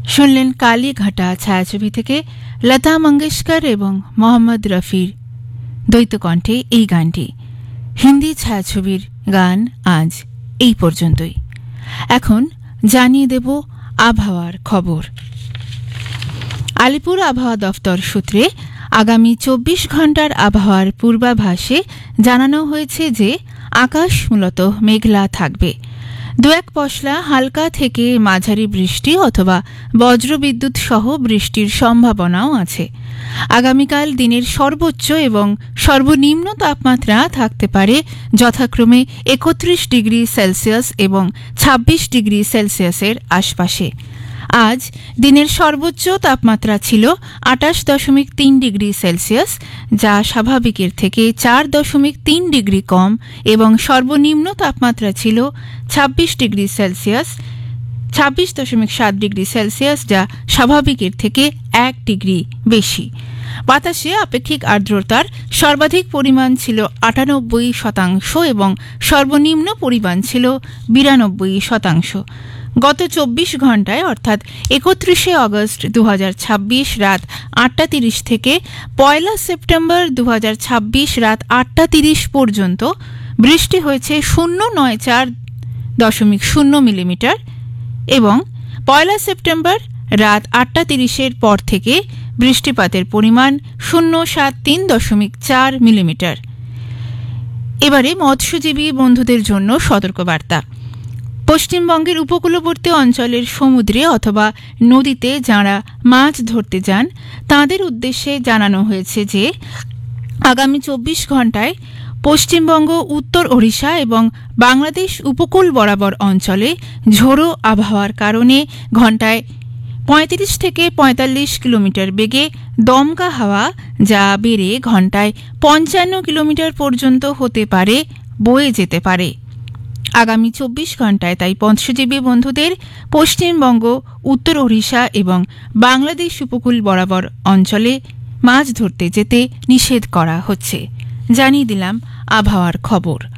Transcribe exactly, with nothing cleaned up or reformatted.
শুনলেন কালীঘাটা ছায়াছবি থেকে লতা মঙ্গেশকর এবং মোহাম্মদ রফির দ্বৈত কণ্ঠে এই গানটি। হিন্দি ছায়াছবির গান আজ এই পর্যন্তই। এখন জানিয়ে দেব আবহাওয়ার খবর। আলিপুর আবহাওয়া দফতর সূত্রে আগামী চব্বিশ ঘন্টার আবহাওয়ার পূর্বাভাসে জানানো হয়েছে যে আকাশ মূলত মেঘলা থাকবে। দু এক পশলা হালকা থেকে মাঝারি বৃষ্টি অথবা বজ্রবিদ্যুৎ সহ বৃষ্টির সম্ভাবনাও আছে। আগামীকাল দিনের সর্বোচ্চ এবং সর্বনিম্ন তাপমাত্রা থাকতে পারে যথাক্রমে একত্রিশ ডিগ্রি সেলসিয়াস এবং ছাব্বিশ ডিগ্রি সেলসিয়াসের আশপাশে। আজ দিনের সর্বোচ্চ তাপমাত্রা ছিল আটাশ দশমিক তিন ডিগ্রি সেলসিয়াস, যা স্বাভাবিকের থেকে চার দশমিক তিন ডিগ্রি কম, এবং সর্বনিম্ন তাপমাত্রা ছিল ছাব্বিশ ডিগ্রি সেলসিয়াস ছাব্বিশ দশমিক সাত ডিগ্রি সেলসিয়াস, যা স্বাভাবিকের থেকে এক ডিগ্রি বেশি। বাতাসে আপেক্ষিক আর্দ্রতার সর্বাধিক পরিমাণ ছিল আটানব্বই শতাংশ এবং সর্বনিম্ন পরিমাণ ছিল বিরানব্বই শতাংশ। গত চব্বিশ ঘন্টায় অর্থাৎ একত্রিশে আগস্ট দু হাজার ছাব্বিশ রাত আটটা তিরিশ থেকে পয়লা সেপ্টেম্বর দু হাজার ছাব্বিশ রাত আটটা তিরিশ পর্যন্ত বৃষ্টি হয়েছে শূন্য নয় চার দশমিক শূন্য মিলিমিটার এবং পয়লা সেপ্টেম্বর রাত আটটা তিরিশের পর থেকে বৃষ্টিপাতের পরিমাণ শূন্য সাত তিন দশমিক চার মিলিমিটার। এবারে মৎস্যজীবী বন্ধুদের জন্য সতর্কবার্তা। পশ্চিমবঙ্গের উপকূলবর্তী অঞ্চলের সমুদ্রে অথবা নদীতে যাঁরা মাছ ধরতে যান তাঁদের উদ্দেশ্যে জানানো হয়েছে যে আগামী চব্বিশ ঘন্টায় পশ্চিমবঙ্গ, উত্তর ওড়িশা এবং বাংলাদেশ উপকূল বরাবর অঞ্চলে ঝোড়ো আবহাওয়ার কারণে ঘণ্টায় পঁয়ত্রিশ থেকে পঁয়তাল্লিশ কিলোমিটার বেগে দমকা হাওয়া, যা বেড়ে ঘণ্টায় পঞ্চান্ন কিলোমিটার পর্যন্ত হতে পারে, বয়ে যেতে পারে। আগামী চব্বিশ ঘন্টায় তাই মৎস্যজীবী বন্ধুদের পশ্চিমবঙ্গ, উত্তর ওড়িশা এবং বাংলাদেশ উপকূল বরাবর অঞ্চলে মাছ ধরতে যেতে নিষেধ করা হচ্ছে। জানিয়ে দিলাম আবহাওয়ার খবর।